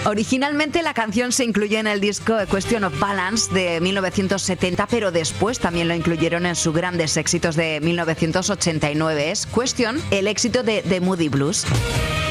Originalmente la canción se incluyó en el disco A Question of Balance de 1970, pero después también lo incluyeron en sus grandes éxitos de 1989. Es Question, el éxito de The Moody Blues.